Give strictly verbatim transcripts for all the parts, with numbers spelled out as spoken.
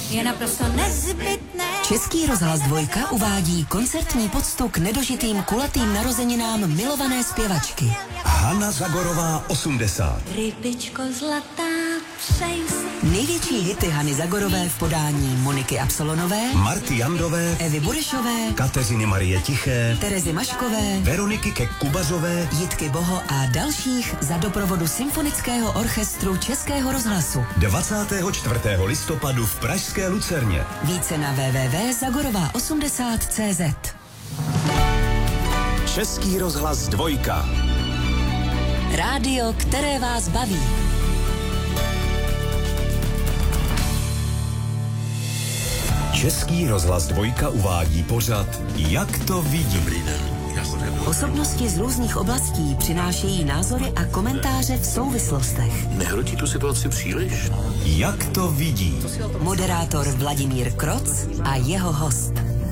je naprosto nezbytné. Český rozhlas Dvojka uvádí koncertní poctu k nedožitým kulatým narozeninám milované zpěvačky. Hana Zagorová osmdesát. Rybičko zlatá, přeji si. Největší hity Hany Zagorové v podání Moniky Absolonové, Marty Jandové, Evy Burešové, Kateřiny Marie Tiché, Terezy Maškové, Veroniky Kek-Kubazové, Jitky Boho a dalších za doprovodu Symfonického orchestru Českého rozhlasu. dvacátého čtvrtého listopadu v pražské Lucerně. Více na w w w tečka zagorová osmdesát tečka cé zet. Český rozhlas Dvojka. Rádio, které vás baví. Český rozhlas Dvojka uvádí pořad Jak to vidí. Osobnosti z různých oblastí přinášejí názory a komentáře v souvislostech. Nehrotí tu situaci příliš? Jak to vidí. Moderátor Vladimír Kroc a jeho host.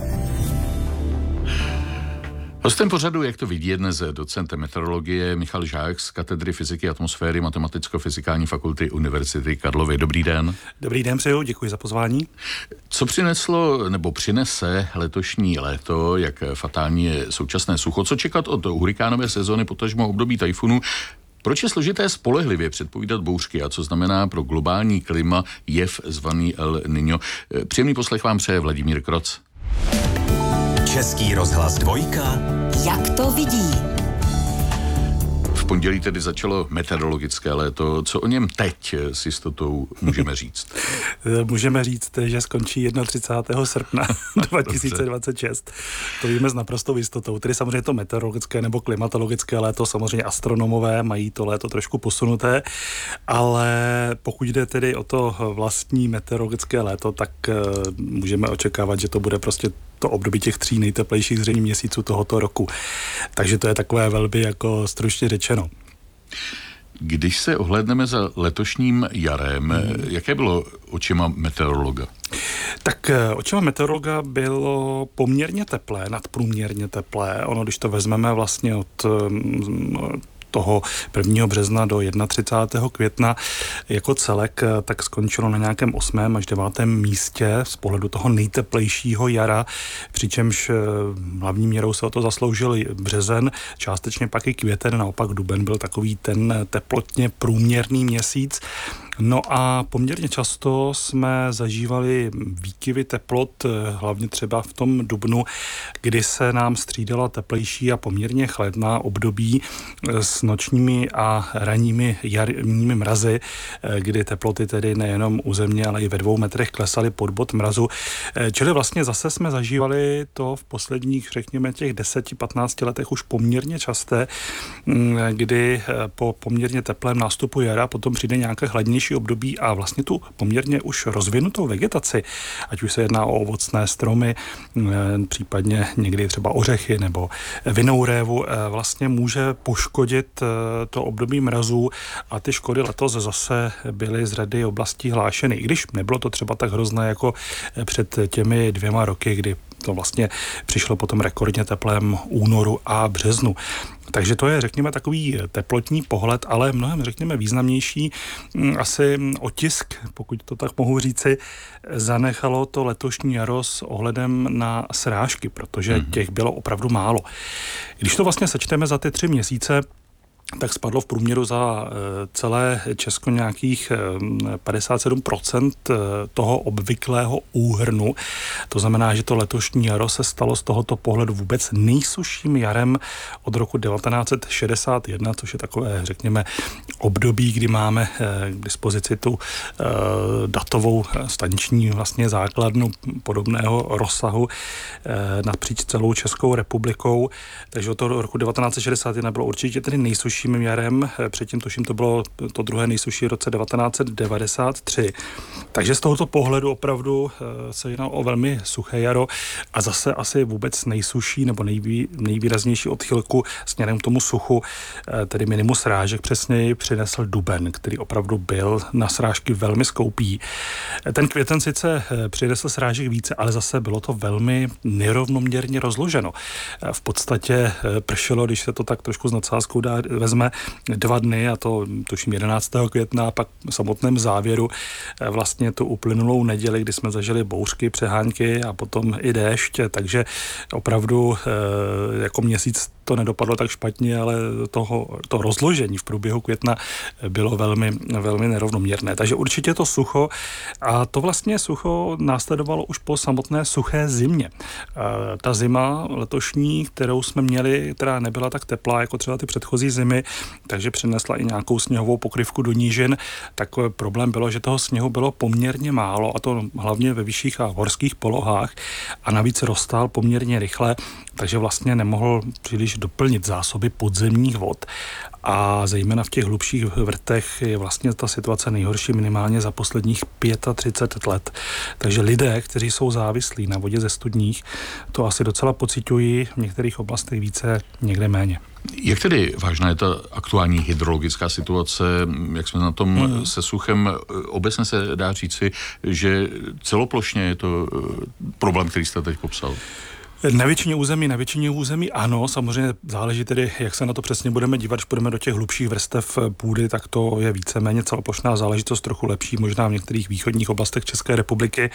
Hostem pořadu, jak to vidí, je dnes docent meteorologie Michal Žák z katedry fyziky a atmosféry Matematicko-fyzikální fakulty Univerzity Karlovy. Dobrý den. Dobrý den, přeju, děkuji za pozvání. Co přineslo nebo přinese letošní léto, jak fatální je současné sucho? Co čekat od hurikánové sezóny, potažmo období tajfunu? Proč je složité spolehlivě předpovídat bouřky a co znamená pro globální klima jev zvaný El Niño? Příjemný poslech vám přeje Vladimír Kroc. Český rozhlas Dvojka. Jak to vidí? V pondělí tedy začalo meteorologické léto. Co o něm teď s jistotou můžeme říct? Můžeme říct, že skončí třicátého prvního srpna dva tisíce dvacet šest. To víme s naprostou jistotou. Tedy samozřejmě to meteorologické nebo klimatologické léto, samozřejmě astronomové mají to léto trošku posunuté, ale pokud jde tedy o to vlastní meteorologické léto, tak můžeme očekávat, že to bude prostě to období těch tří nejteplejších zřejmě měsíců tohoto roku. Takže to je takové velmi jako stručně řečeno. Když se ohlédneme za letošním jarem, hmm. jaké bylo očima meteorologa? Tak očima meteorologa bylo poměrně teplé, nadprůměrně teplé. Ono, když to vezmeme vlastně od toho prvního března do třicátého prvního května jako celek, tak skončilo na nějakém osmém až devátém místě z pohledu toho nejteplejšího jara, přičemž hlavní měrou se o to zasloužil březen, částečně pak i květen, naopak duben byl takový ten teplotně průměrný měsíc. No a poměrně často jsme zažívali výkyvy teplot, hlavně třeba v tom dubnu, kdy se nám střídala teplejší a poměrně chladná období s nočními a ranními jarními mrazy, kdy teploty tedy nejenom u země, ale i ve dvou metrech klesaly pod bod mrazu. Čili vlastně zase jsme zažívali to v posledních, řekněme, těch deseti patnácti letech už poměrně časté, kdy po poměrně teplém nástupu jara potom přijde nějaké chladnější období a vlastně tu poměrně už rozvinutou vegetaci, ať už se jedná o ovocné stromy, případně někdy třeba ořechy nebo vinnou révu, vlastně může poškodit to období mrazů a ty škody letos zase byly z řady oblastí hlášeny. I když nebylo to třeba tak hrozné jako před těmi dvěma roky, kdy to vlastně přišlo po tom rekordně teplém únoru a březnu. Takže to je, řekněme, takový teplotní pohled, ale mnohem, řekněme, významnější asi otisk, pokud to tak mohu říci, zanechalo to letošní jaro s ohledem na srážky, protože těch bylo opravdu málo. Když to vlastně sečteme za ty tři měsíce, tak spadlo v průměru za celé Česko nějakých padesát sedm procent toho obvyklého úhrnu. To znamená, že to letošní jaro se stalo z tohoto pohledu vůbec nejsušším jarem od roku devatenáct set šedesát jedna, což je takové, řekněme, období, kdy máme k dispozici tu datovou staniční vlastně základnu podobného rozsahu napříč celou Českou republikou. Takže od toho roku devatenáct set šedesát jedna bylo určitě tedy nejsušší jarem, předtím tuším to bylo to druhé nejsušší v roce devatenáct set devadesát tři. Takže z tohoto pohledu opravdu se jedná o velmi suché jaro a zase asi vůbec nejsušší nebo nejvý, nejvýraznější odchylku směrem k tomu suchu, tedy minimum srážek přesněji přinesl duben, který opravdu byl na srážky velmi skoupý. Ten květen sice přinesl srážek více, ale zase bylo to velmi nerovnoměrně rozloženo. V podstatě pršelo, když se to tak trošku s nadsázkou dá, vezme, dva dny, a to tuším jedenáctého května, a pak v samotném závěru vlastně tu uplynulou neděli, kdy jsme zažili bouřky, přehánky a potom i déšť, takže opravdu jako měsíc to nedopadlo tak špatně, ale toho, to rozložení v průběhu května bylo velmi, velmi nerovnoměrné. Takže určitě to sucho, a to vlastně sucho následovalo už po samotné suché zimě. Ta zima letošní, kterou jsme měli, která nebyla tak teplá jako třeba ty předchozí zimy, takže přinesla i nějakou sněhovou pokryvku do nížin, tak problém bylo, že toho sněhu bylo poměrně málo, a to hlavně ve vyšších a horských polohách, a navíc roztál poměrně rychle, takže vlastně nemohl příliš doplnit zásoby podzemních vod. A zejména v těch hlubších vrtech je vlastně ta situace nejhorší minimálně za posledních třicet pět let. Takže lidé, kteří jsou závislí na vodě ze studních, to asi docela pociťují, v některých oblastech více, někde méně. Jak tedy vážná je ta aktuální hydrologická situace, jak jsme na tom hmm. se suchem? Obecně se dá říci, že celoplošně je to problém, který jste teď popsal. Na většině území, na většině území ano, samozřejmě záleží tedy, jak se na to přesně budeme dívat, když půjdeme do těch hlubších vrstev půdy, tak to je víceméně celoplošná záležitost, trochu lepší možná v některých východních oblastech České republiky,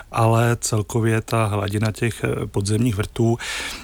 ale celkově ta hladina těch podzemních vrtů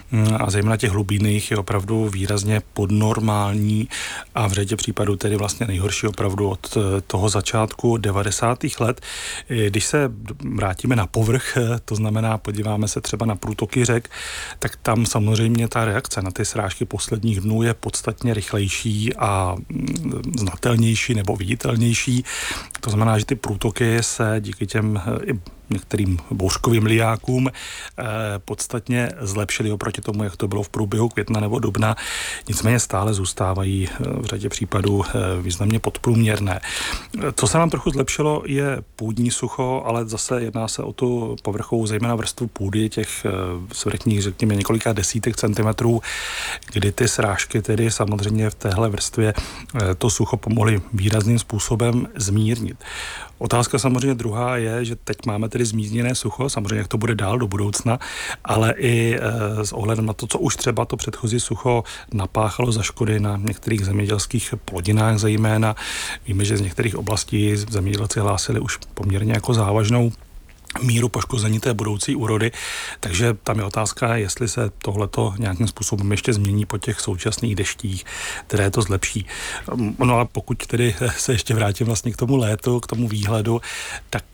a zejména těch hlubinných je opravdu výrazně podnormální a v řadě případů tedy vlastně nejhorší opravdu od toho začátku devadesátých let. Když se vrátíme na povrch, to znamená podíváme se třeba na průtoky řek, tak tam samozřejmě ta reakce na ty srážky posledních dnů je podstatně rychlejší a znatelnější nebo viditelnější. To znamená, že ty průtoky se díky těm i některým bouřkovým lijákům eh, podstatně zlepšily oproti tomu, jak to bylo v průběhu května nebo dubna. Nicméně stále zůstávají v řadě případů eh, významně podprůměrné. Co se nám trochu zlepšilo, je půdní sucho, ale zase jedná se o tu povrchovou, zejména vrstvu půdy, těch eh, svrchních, řekněme, několika desítek centimetrů, kdy ty srážky tedy samozřejmě v téhle vrstvě eh, to sucho pomohly výrazným způsobem zmírnit. Otázka samozřejmě druhá je, že teď máme tedy zmírněné sucho, samozřejmě jak to bude dál do budoucna, ale i e, s ohledem na to, co už třeba to předchozí sucho napáchalo za škody na některých zemědělských plodinách zejména. Víme, že z některých oblastí zemědělci hlásili už poměrně jako závažnou míru poškození té budoucí úrody, takže tam je otázka, jestli se tohleto nějakým způsobem ještě změní po těch současných deštích, které to zlepší. No a pokud tedy se ještě vrátím vlastně k tomu létu, k tomu výhledu, tak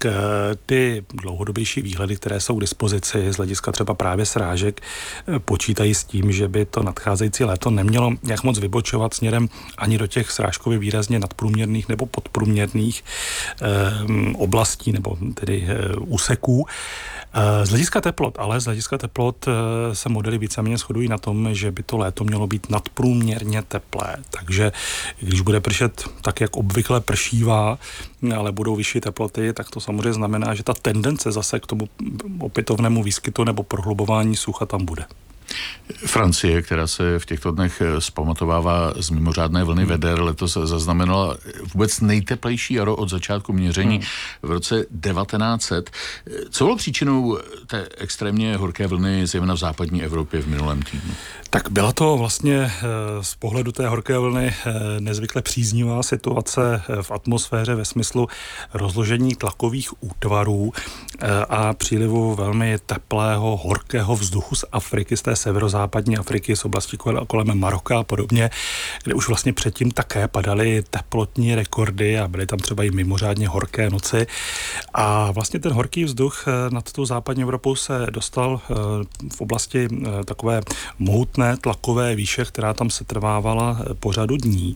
ty dlouhodobější výhledy, které jsou k dispozici z hlediska třeba právě srážek, počítají s tím, že by to nadcházející léto nemělo jak moc vybočovat směrem ani do těch srážkově výrazně nadprůměrných nebo podprůměrných eh, oblastí, nebo tedy eh, úseků. Z hlediska teplot, ale z hlediska teplot se modely víceméně shodují na tom, že by to léto mělo být nadprůměrně teplé. Takže když bude pršet tak, jak obvykle pršívá, ale budou vyšší teploty, tak to samozřejmě znamená, že ta tendence zase k tomu opětovnému výskytu nebo prohlubování sucha tam bude. Francie, která se v těchto dnech zpamatovává z mimořádné vlny veder, letos zaznamenala vůbec nejteplejší jaro od začátku měření hmm. v roce devatenáct set. Co bylo příčinou té extrémně horké vlny, zejména v západní Evropě v minulém týdnu? Tak byla to vlastně z pohledu té horké vlny nezvykle příznivá situace v atmosféře ve smyslu rozložení tlakových útvarů a přílivu velmi teplého, horkého vzduchu z Afriky, z té severozápadní Afriky, z oblasti kolem Maroka a podobně, kde už vlastně předtím také padaly teplotní rekordy a byly tam třeba i mimořádně horké noci. A vlastně ten horký vzduch nad tou západní Evropou se dostal v oblasti takové mohutné tlakové výše, která tam se trvávala po řadu dní.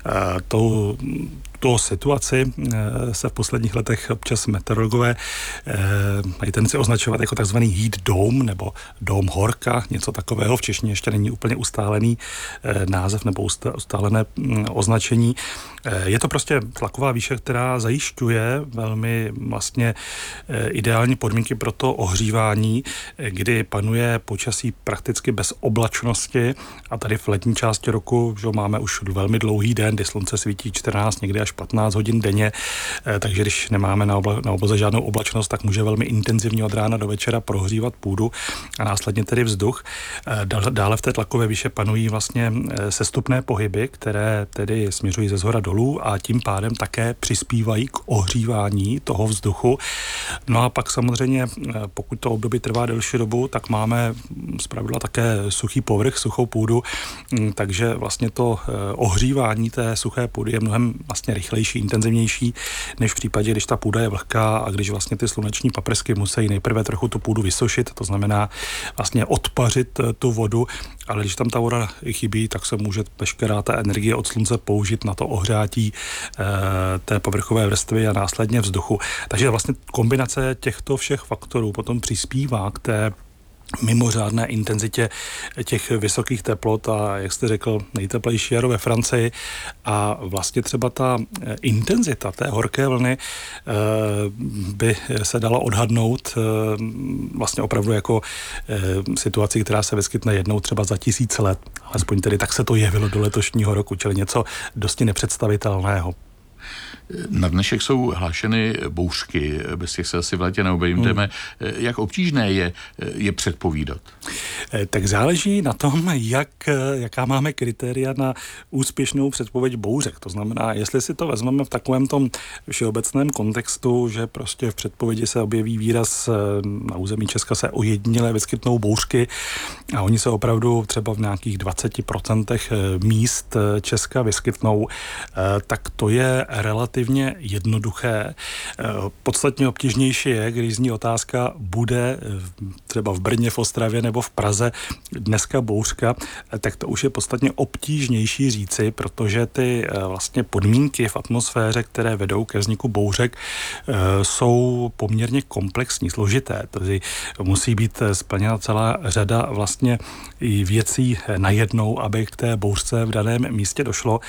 Tou tu situaci se v posledních letech občas meteorologové mají tendenci označovat jako takzvaný heat dome nebo dome horka, něco něco takového. V češtině ještě není úplně ustálený název nebo ustálené označení. Je to prostě tlaková výše, která zajišťuje velmi vlastně ideální podmínky pro to ohřívání, kdy panuje počasí prakticky bez oblačnosti a tady v letní části roku, že máme už velmi dlouhý den, kdy slunce svítí čtrnáct, někdy až patnáct hodin denně, takže když nemáme na, obla, na obloze žádnou oblačnost, tak může velmi intenzivně od rána do večera prohřívat půdu a následně tedy vzduch. Dále v té tlakové výše panují vlastně sestupné pohyby, které tedy směřují ze zhora dolů a tím pádem také přispívají k ohřívání toho vzduchu. No a pak samozřejmě, pokud to období trvá delší dobu, tak máme zpravidla také suchý povrch, suchou půdu, takže vlastně to ohřívání té suché půdy je mnohem vlastně rychlejší, intenzivnější, než v případě, když ta půda je vlhká a když vlastně ty sluneční paprsky musí nejprve trochu tu půdu vysušit, to znamená vlastně odpařit tu vodu, ale když tam ta voda chybí, tak se může veškerá ta energie od slunce použít na to ohřátí e, té povrchové vrstvy a následně vzduchu. Takže vlastně kombinace těchto všech faktorů potom přispívá k té mimořádné intenzitě těch vysokých teplot a, jak jste řekl, nejteplejší jaro ve Francii a vlastně třeba ta intenzita té horké vlny by se dala odhadnout vlastně opravdu jako situaci, která se vyskytne jednou třeba za tisíc let. Alespoň tedy tak se to jevilo do letošního roku, čili něco dosti nepředstavitelného. Na dnešek jsou hlášeny bouřky, bez těch se asi v létě neobejdeme. Hmm. Jak obtížné je, je předpovídat? Tak záleží na tom, jak, jaká máme kritéria na úspěšnou předpověď bouřek. To znamená, jestli si to vezmeme v takovém tom všeobecném kontextu, že prostě v předpovědi se objeví výraz na území Česka se ojediněle vyskytnou bouřky a oni se opravdu třeba v nějakých dvacet procent míst Česka vyskytnou, tak to je relativně jednoduché. Podstatně obtížnější je, když zní otázka, bude třeba v Brně, v Ostravě nebo v Praze dneska bouřka, tak to už je podstatně obtížnější říci, protože ty vlastně podmínky v atmosféře, které vedou ke vzniku bouřek, jsou poměrně komplexní, složité. Takže musí být splněna celá řada vlastně věcí najednou, aby k té bouřce v daném místě došlo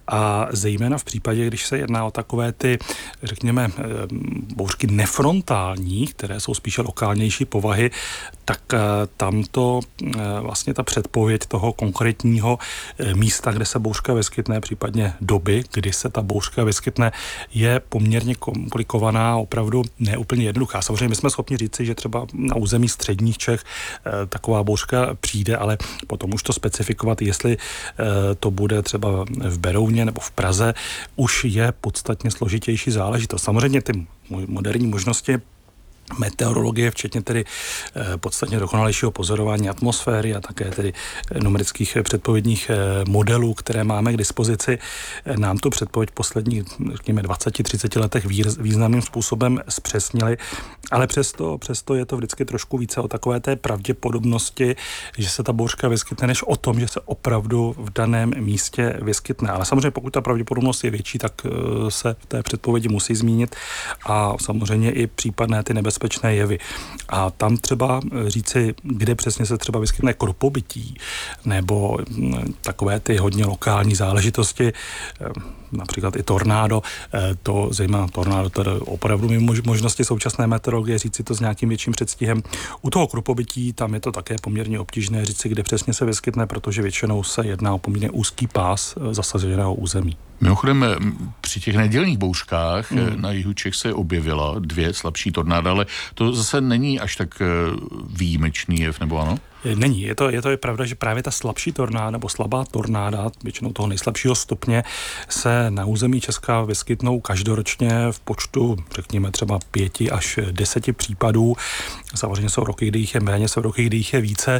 a zejména v případě, když se jedná o takové ty, řekněme, bouřky nefrontální, které jsou spíše lokálnější povahy, tak tam to vlastně ta předpověď toho konkrétního místa, kde se bouřka vyskytne, případně doby, kdy se ta bouřka vyskytne, je poměrně komplikovaná, opravdu neúplně jednoduchá. Samozřejmě my jsme schopni říci, že třeba na území středních Čech taková bouřka přijde, ale potom už to specifikovat, jestli to bude třeba v Berouně nebo v Praze, už je podstatně složitější záležitost. Samozřejmě ty moderní možnosti meteorologie, včetně tedy eh, podstatně dokonalejšího pozorování atmosféry a také tedy numerických předpovědních eh, modelů, které máme k dispozici, eh, nám tu předpověď v posledních, řekněme, dvacet třicet letech výz, významným způsobem zpřesnili, ale přesto, přesto je to vždycky trošku více o takové té pravděpodobnosti, že se ta bouřka vyskytne, než o tom, že se opravdu v daném místě vyskytne. Ale samozřejmě pokud ta pravděpodobnost je větší, tak eh, se v té předpovědi musí zmínit a samozřejmě i případné ty nebezpečné bezpečné jevy. A tam třeba říci, kde přesně se třeba vyskytne kropobytí nebo takové ty hodně lokální záležitosti, například i tornádo, to zejména tornádo, to opravdu mimo možnosti současné meteorologie říci to s nějakým větším předstihem. U toho kropobytí tam je to také poměrně obtížné říci, kde přesně se vyskytne, protože většinou se jedná o poměrně úzký pás zasaženého území. Mimochodem, při těch nedělních bouřkách hmm. na jihu Čech se objevila dvě slabší tornáda, ale to zase není až tak výjimečný jev, nebo ano? Není. Je to, je to je pravda, že právě ta slabší tornáda nebo slabá tornáda, většinou toho nejslabšího stupně, se na území Česka vyskytnou každoročně v počtu, řekněme, třeba pěti až deseti případů. Samozřejmě jsou roky, kdy jich je méně, jsou roky, kdy jich je více.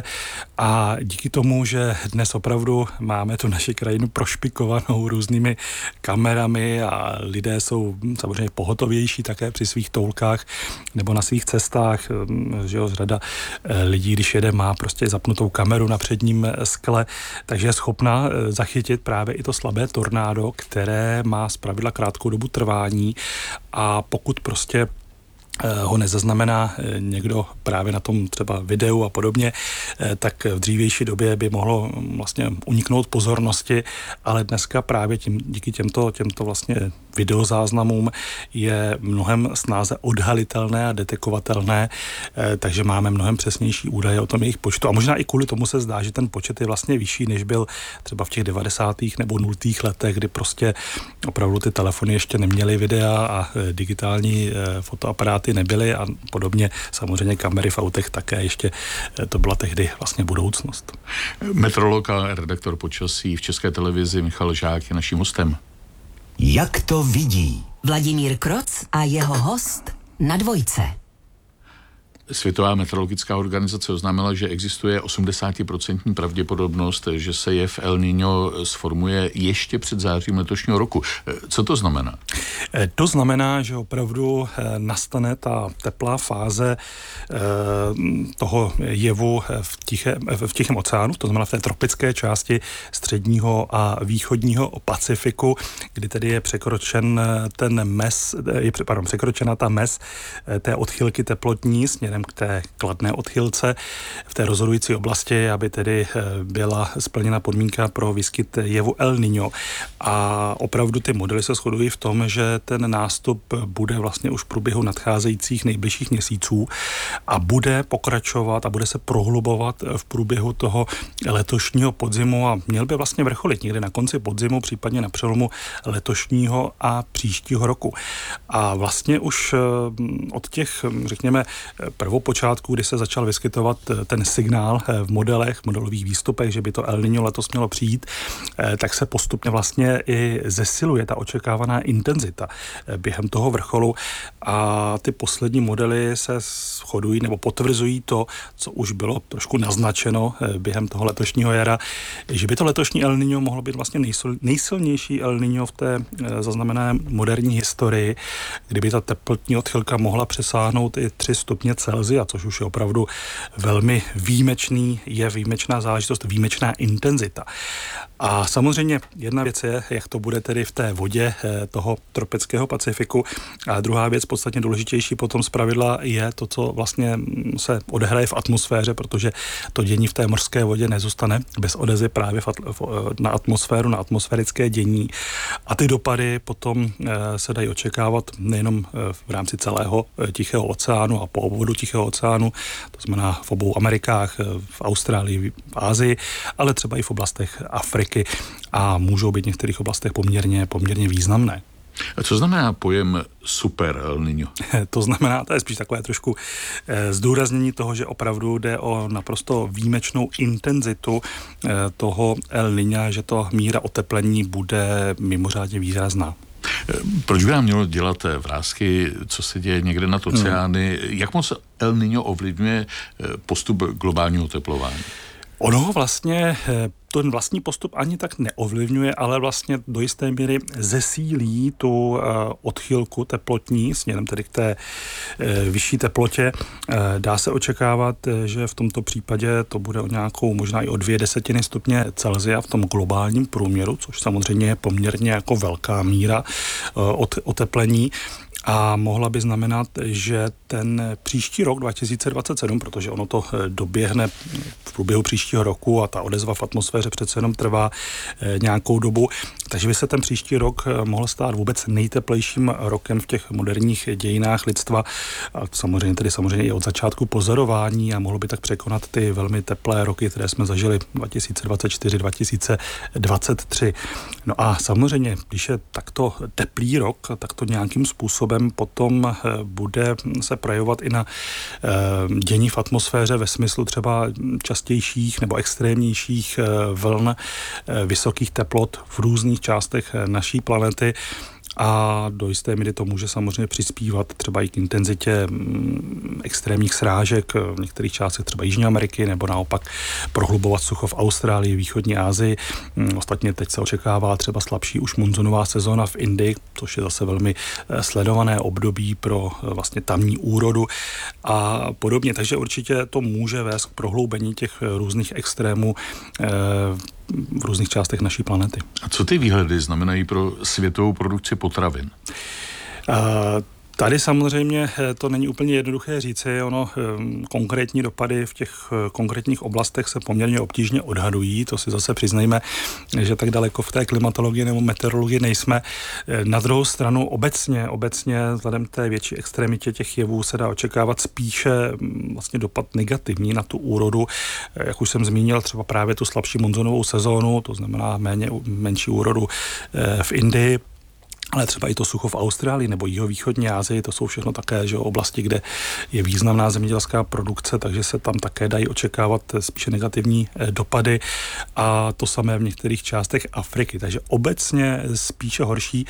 A díky tomu, že dnes opravdu máme tu naši krajinu prošpikovanou různými kamerami a lidé jsou samozřejmě pohotovější také při svých toulkách nebo na svých cestách, že jo, řada lidí, když jede, má prostě zapnutou kameru na předním skle, takže je schopna zachytit právě i to slabé tornádo, které má zpravidla krátkou dobu trvání a pokud prostě ho nezaznamená někdo právě na tom třeba videu a podobně, tak v dřívější době by mohlo vlastně uniknout pozornosti, ale dneska právě tím, díky těmto, těmto vlastně videozáznamům je mnohem snáze odhalitelné a detekovatelné, takže máme mnohem přesnější údaje o tom jejich počtu. A možná i kvůli tomu se zdá, že ten počet je vlastně vyšší, než byl třeba v těch devadesátých nebo nultých letech, kdy prostě opravdu ty telefony ještě neměly videa a digitální fotoaparáty nebyly a podobně. Samozřejmě kamery v autech také ještě, to byla tehdy vlastně budoucnost. Meteorolog a redaktor počasí v České televizi Michal Žák je naším hostem. Jak to vidí? Vladimír Kroc a jeho host na Dvojce. Světová meteorologická organizace oznámila, že existuje osmdesát procent pravděpodobnost, že se jev El Niño sformuje ještě před zářím letošního roku. Co to znamená? To znamená, že opravdu nastane ta teplá fáze toho jevu v, tiché, v Tichém oceánu, to znamená v té tropické části středního a východního Pacifiku, kdy tedy je překročen ten mez, je pardon, překročena ta mez té odchylky teplotní směrem k té kladné odchylce v té rozhodující oblasti, aby tedy byla splněna podmínka pro výskyt jevu El Niño. A opravdu ty modely se shodují v tom, že ten nástup bude vlastně už v průběhu nadcházejících nejbližších měsíců a bude pokračovat a bude se prohlubovat v průběhu toho letošního podzimu a měl by vlastně vrcholit někde na konci podzimu, případně na přelomu letošního a příštího roku. A vlastně už od těch, řekněme, prvopočátku, kdy se začal vyskytovat ten signál v modelech, modelových výstupech, že by to El Niño letos mělo přijít, tak se postupně vlastně i zesiluje ta očekávaná intenzita během toho vrcholu a ty poslední modely se shodují nebo potvrzují to, co už bylo trošku naznačeno během toho letošního jara, že by to letošní El Niño mohlo být vlastně nejsil, nejsilnější El Niño v té zaznamenané moderní historii, kdyby ta teplotní odchylka mohla přesáhnout i tři stupně Celsia, což už je opravdu velmi výjimečný, je výjimečná záležitost, výjimečná intenzita. A samozřejmě jedna věc je, jak to bude tedy v té vodě toho tropického Pacifiku. A druhá věc, podstatně důležitější potom zpravidla, je to, co vlastně se odehraje v atmosféře, protože to dění v té mořské vodě nezůstane bez odezvy právě na atmosféru, na atmosférické dění. A ty dopady potom se dají očekávat nejenom v rámci celého Tichého oceánu a po obvodu Tichého oceánu, to znamená v obou Amerikách, v Austrálii, v Asii, ale třeba i v oblastech Afriky a můžou být v některých oblastech poměrně, poměrně významné. A co znamená pojem super El Niño? To znamená, to je spíš takové trošku zdůraznění toho, že opravdu jde o naprosto výjimečnou intenzitu toho El Niña, že to míra oteplení bude mimořádně výrazná. Proč by nám mělo dělat vrásky, co se děje někde nad oceány? Hmm. Jak moc El Niño ovlivňuje postup globálního oteplování? Ono ho vlastně, ten vlastní postup ani tak neovlivňuje, ale vlastně do jisté míry zesílí tu odchylku teplotní směrem tedy k té vyšší teplotě. Dá se očekávat, že v tomto případě to bude o nějakou, možná i o dvě desetiny stupně Celsia v tom globálním průměru, což samozřejmě je poměrně jako velká míra oteplení. A mohla by znamenat, že ten příští rok dva tisíce dvacet sedm, protože ono to doběhne v průběhu příštího roku a ta odezva v atmosféře přece jenom trvá nějakou dobu, takže by se ten příští rok mohl stát vůbec nejteplejším rokem v těch moderních dějinách lidstva. A samozřejmě tedy samozřejmě i od začátku pozorování a mohlo by tak překonat ty velmi teplé roky, které jsme zažili dva tisíce dvacet čtyři dva tisíce dvacet tři. No a samozřejmě, když je takto teplý rok, tak to nějakým způsobem potom bude se projevovat i na dění v atmosféře ve smyslu třeba častějších nebo extrémnějších vln vysokých teplot v různých částech naší planety. A do jisté míry to může samozřejmě přispívat třeba i k intenzitě extrémních srážek v některých částech třeba Jižní Ameriky nebo naopak prohlubovat sucho v Austrálii, východní Asii. Ostatně teď se očekává třeba slabší už monzunová sezóna v Indii, což je zase velmi sledované období pro vlastně tamní úrodu a podobně. Takže určitě to může vést k prohloubení těch různých extrémů v různých částech naší planety. A co ty výhledy znamenají pro světovou produkci potravin? Uh, Tady samozřejmě to není úplně jednoduché říci, ono konkrétní dopady v těch konkrétních oblastech se poměrně obtížně odhadují, to si zase přiznejme, že tak daleko v té klimatologii nebo meteorologii nejsme. Na druhou stranu obecně, obecně vzhledem k té větší extremitě těch jevů se dá očekávat spíše vlastně dopad negativní na tu úrodu, jak už jsem zmínil, třeba právě tu slabší monzunovou sezónu, to znamená méně, menší úrodu v Indii, ale třeba i to sucho v Austrálii nebo jihovýchodní Asii, to jsou všechno také že, oblasti, kde je významná zemědělská produkce, takže se tam také dají očekávat spíše negativní dopady a to samé v některých částech Afriky. Takže obecně spíše horší.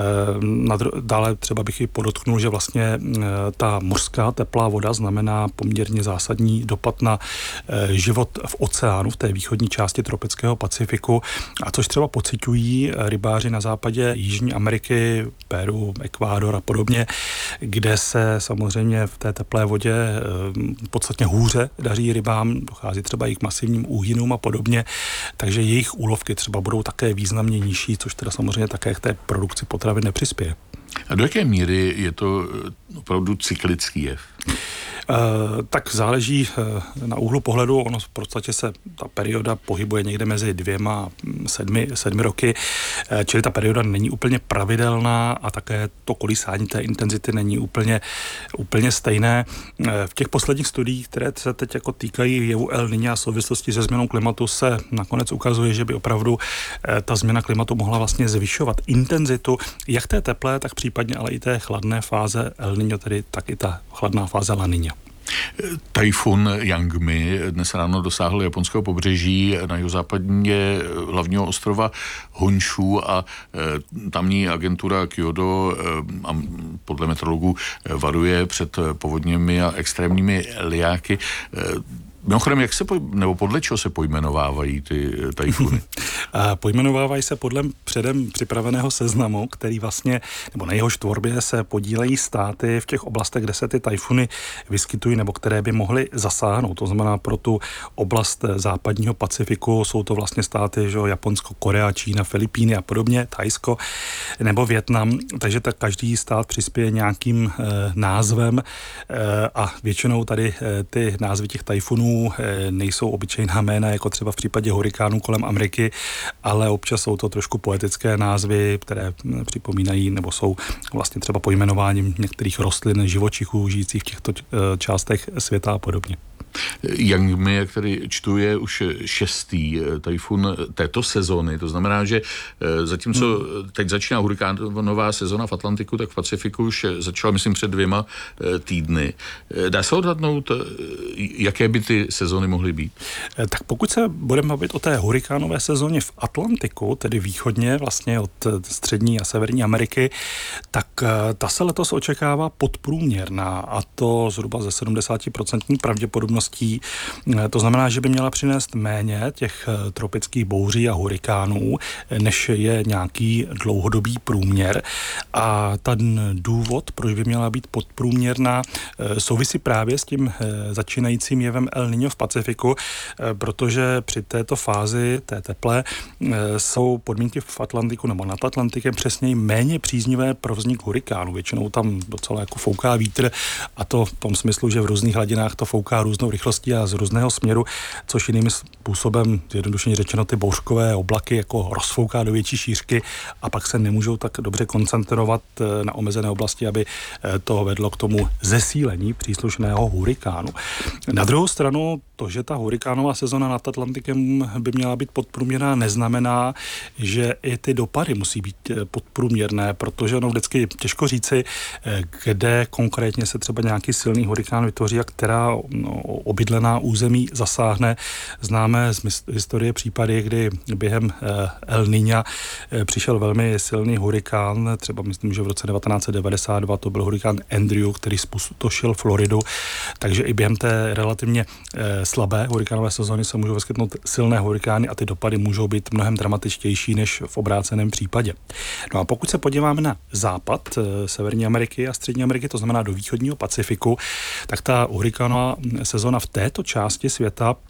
Dále třeba bych i podotknul, že vlastně ta mořská teplá voda znamená poměrně zásadní dopad na život v oceánu, v té východní části tropického Pacifiku, a což třeba pociťují rybáři na západě Jižní Ameriky, Peru, Ekvádor a podobně, kde se samozřejmě v té teplé vodě podstatně hůře daří rybám, dochází třeba i k masivním úhynům a podobně, takže jejich úlovky třeba budou také významně nižší, což teda samozřejmě také k té produkci potravin nepřispěje. A do jaké míry je to opravdu cyklický jev? Uh, tak záleží uh, na úhlu pohledu, ono v podstatě se ta perioda pohybuje někde mezi dvěma a sedmi, sedmi roky, uh, čili ta perioda není úplně pravidelná a také to kolísání té intenzity není úplně, úplně stejné. Uh, v těch posledních studiích, které se teď jako týkají jevu El Niña a souvislosti se změnou klimatu, se nakonec ukazuje, že by opravdu uh, ta změna klimatu mohla vlastně zvyšovat intenzitu jak té teplé, tak případně ale i té chladné fáze El Niño, tedy tak i ta chladná fáze La Niña. Tajfun Yangmi dnes ráno dosáhl japonského pobřeží na jihozápadě hlavního ostrova Honshu a e, tamní agentura Kyodo e, a podle meteorologů varuje před povodněmi a extrémními liáky. E, Mimochodem, jak se poj- nebo podle čeho se pojmenovávají ty tajfuny? Pojmenovávají se podle předem připraveného seznamu, který vlastně, nebo na jehož tvorbě se podílejí státy v těch oblastech, kde se ty tajfuny vyskytují, nebo které by mohly zasáhnout. To znamená pro tu oblast západního Pacifiku jsou to vlastně státy, že Japonsko, Korea, Čína, Filipíny a podobně, Thajsko nebo Vietnam. Takže tak každý stát přispěje nějakým e, názvem e, a většinou tady e, ty názvy těch tajfunů nejsou obyčejná jména, jako třeba v případě hurikánů kolem Ameriky, ale občas jsou to trošku poetické názvy, které připomínají nebo jsou vlastně třeba pojmenováním některých rostlin, živočichů žijících v těchto částech světa a podobně. Yangmi, jak tady čtu, je už šestý tajfun této sezóny. To znamená, že zatímco hmm. teď začíná hurikánová sezóna v Atlantiku, tak v Pacifiku už začala, myslím, před dvěma týdny. Dá se odhadnout, jaké by ty sezóny mohly být? Tak pokud se budeme bavit o té hurikánové sezóně v Atlantiku, tedy východně, vlastně od střední a severní Ameriky, tak ta se letos očekává podprůměrná, a to zhruba ze sedmdesát procent pravděpodobností. To znamená, že by měla přinést méně těch tropických bouří a hurikánů, než je nějaký dlouhodobý průměr. A ten důvod, proč by měla být podprůměrná, souvisí právě s tím začínajícím jevem El Niño v Pacifiku, protože při této fázi, té teplé, jsou podmínky v Atlantiku nebo nad Atlantikem přesněji méně příznivé pro vznik hurikánu. Většinou tam docela jako fouká vítr, a to v tom smyslu, že v různých hladinách to fouká různou rychlostí a z různého směru, což jiným způsobem, zjednodušeně řečeno, ty bouřkové oblaky jako rozfouká do větší šířky a pak se nemůžou tak dobře koncentrovat na omezené oblasti, aby to vedlo k tomu zesílení příslušného hurikánu. Na druhou stranu, to, že ta hurikánová sezona nad Atlantikem by měla být podprůměrná, neznamená, že i ty dopady musí být podprůměrné, protože ono vždycky těžko říci, kde konkrétně se třeba nějaký silný hurikán vytvoří a která no, obydlená území zasáhne. Známe z historie případy, kdy během El Niña přišel velmi silný hurikán, třeba myslím, že v roce devatenáct set devadesát dva to byl hurikán Andrew, který zpustošil Floridu, takže i během té relativně slabé hurikánové sezóny se můžou vyskytnout silné hurikány a ty dopady můžou být mnohem dramatičtější než v obráceném případě. No a pokud se podíváme na západ Severní Ameriky a Střední Ameriky, to znamená do východního Pacifiku, tak ta hurikánová sezóna v této části světa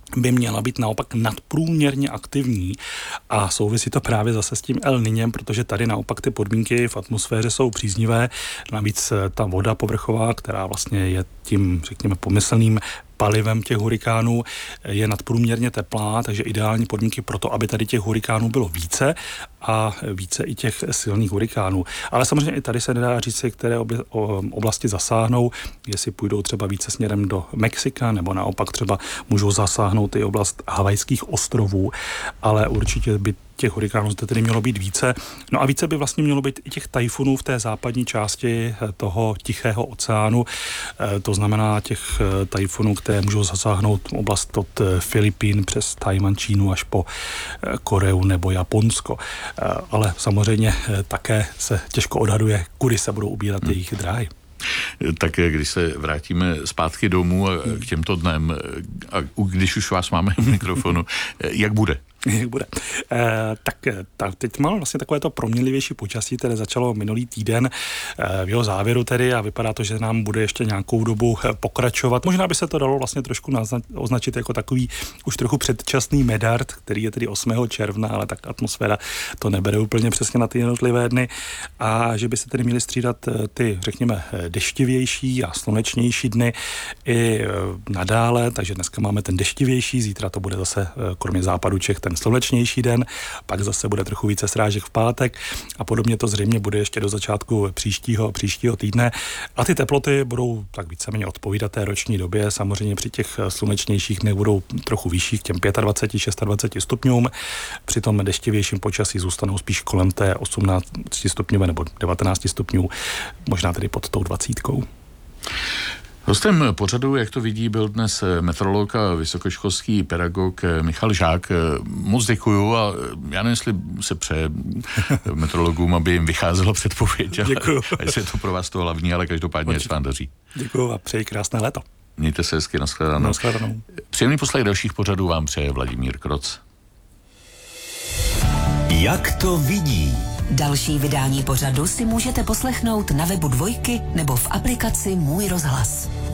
by měla být naopak nadprůměrně aktivní a souvisí to právě zase s tím El Niñem, protože tady naopak ty podmínky v atmosféře jsou příznivé. Navíc ta voda povrchová, která vlastně je tím, řekněme, pomyslným palivem těch hurikánů, je nadprůměrně teplá, takže ideální podmínky pro to, aby tady těch hurikánů bylo více a více i těch silných hurikánů. Ale samozřejmě i tady se nedá říct, které oblasti zasáhnou, jestli půjdou třeba více směrem do Mexika, nebo naopak třeba můžou zasáhnout i oblast Havajských ostrovů, ale určitě by těch hurikánů zde tedy mělo být více. No a více by vlastně mělo být i těch tajfunů v té západní části toho Tichého oceánu. To znamená těch tajfunů, které můžou zasáhnout oblast od Filipín přes Tajvan, Čínu až po Koreu nebo Japonsko. Ale samozřejmě také se těžko odhaduje, kudy se budou ubírat hmm. jejich dráhy. Tak když se vrátíme zpátky domů a k těmto dnem, a když už vás máme v mikrofonu, jak bude? Jak bude. E, tak ta, teď mám vlastně takové to proměnlivější počasí, které začalo minulý týden e, v jeho závěru tedy a vypadá to, že nám bude ještě nějakou dobu pokračovat. Možná by se to dalo vlastně trošku nazna, označit jako takový už trochu předčasný medard, který je tedy osmého června, ale tak atmosféra to nebere úplně přesně na ty jednotlivé dny a že by se tedy měly střídat ty, řekněme, deštivější a slunečnější dny i nadále, takže dneska máme ten deštivější, zítra to bude zase kromě západu Čech ten slunečnější den, pak zase bude trochu více srážek v pátek a podobně to zřejmě bude ještě do začátku příštího, příštího týdne a ty teploty budou tak víceméně odpovídat té roční době, samozřejmě při těch slunečnějších dnech budou trochu vyšší k těm dvacet pět, dvacet šest stupňům, při tom deštivějším počasí zůstanou spíš kolem té osmnáct stupňové nebo devatenáct stupňů, možná tedy pod tou dvacítkou. Hostem pořadu, jak to vidí, byl dnes meteorolog a vysokoškolský pedagog Michal Žák. Moc děkuju a já nevím, jestli se přeje meteorologům, aby jim vycházelo předpověď. Děkuju. A jestli je to pro vás to hlavní, ale každopádně se vám daří. Děkuju a přeji krásné léto. Mějte se hezky, nashledanou. Nashledanou. Příjemný poslech dalších pořadů vám přeje Vladimír Kroc. Jak to vidí? Další vydání pořadu si můžete poslechnout na webu Dvojky nebo v aplikaci Můj rozhlas.